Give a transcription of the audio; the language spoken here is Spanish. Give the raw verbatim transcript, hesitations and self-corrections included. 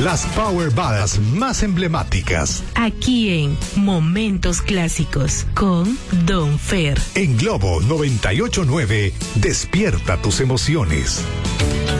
Las Power Ballads más emblemáticas. Aquí en Momentos Clásicos con Don Fer. En Globo noventa y ocho punto nueve, despierta tus emociones.